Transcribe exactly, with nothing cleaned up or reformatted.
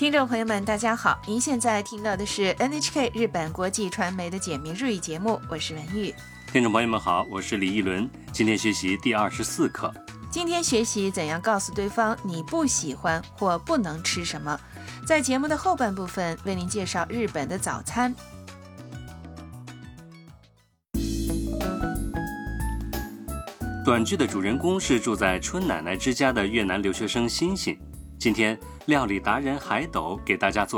听众朋友们大家好，您现在听到的是 N H K 日本国际传媒的简明日语节目，我是文玉。 听众朋友们好，我是李一伦，今天学习第二十四课。 今天学习怎样告诉对方你不喜欢或不能吃什么。在节目的后半部分为您介绍日本的早餐。 短剧的主人公是住在春奶奶之家的越南留学生欣欣。今天料理达人海斗给大家做